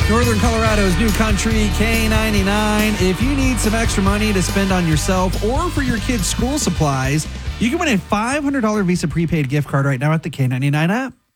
Northern Colorado's new country, K99. If you need some extra money to spend on yourself or for your kids' school supplies, you can win a $500 Visa prepaid gift card right now at the K99 app.